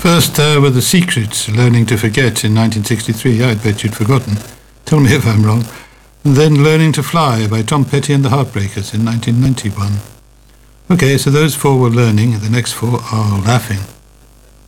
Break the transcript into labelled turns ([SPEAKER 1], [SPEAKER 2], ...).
[SPEAKER 1] First were The Secrets, Learning to Forget in 1963. I bet you'd forgotten. Tell me if I'm wrong. And then Learning to Fly by Tom Petty and the Heartbreakers in 1991. Okay, so those four were learning. The next four are laughing.